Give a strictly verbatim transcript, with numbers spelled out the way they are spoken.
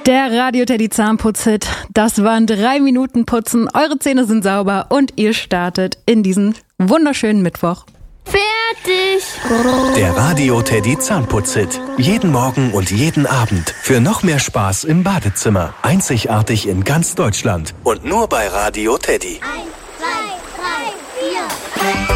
Der Radio Teddy Zahnputz-Hit. Das waren drei Minuten Putzen. Eure Zähne sind sauber und ihr startet in diesen wunderschönen Mittwoch. Fertig! Der Radio Teddy Zahnputz-Hit. Jeden Morgen und jeden Abend. Für noch mehr Spaß im Badezimmer. Einzigartig in ganz Deutschland. Und nur bei Radio Teddy. Eins, zwei, drei, vier.